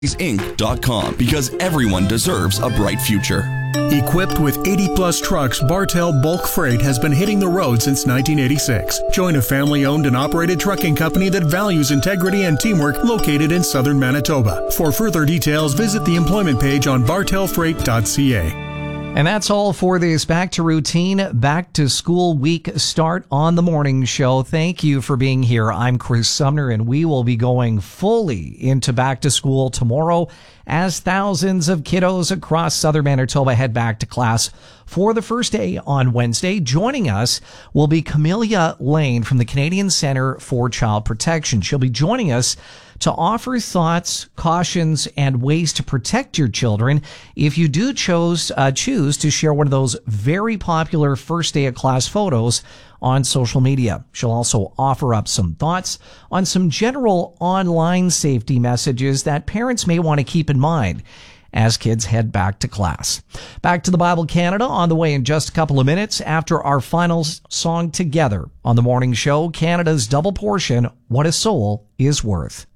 Inc.com, because everyone deserves a bright future. Equipped with 80-plus trucks, Bartell Bulk Freight has been hitting the road since 1986. Join a family-owned and operated trucking company that values integrity and teamwork, located in southern Manitoba. For further details, visit the employment page on bartellfreight.ca. And that's all for this Back to Routine, Back to School Week start on the morning show. Thank you for being here. I'm Chris Sumner, and we will be going fully into back to school tomorrow as thousands of kiddos across southern Manitoba head back to class for the first day on Wednesday. Joining us will be Camelia Lane from the Canadian Centre for Child Protection. She'll be joining us to offer thoughts, cautions, and ways to protect your children if you do choose to share one of those very popular first day of class photos on social media. She'll also offer up some thoughts on some general online safety messages that parents may want to keep in mind as kids head back to class. Back to the Bible Canada on the way in just a couple of minutes after our final song together on the morning show, Canada's double portion, What a Soul is Worth.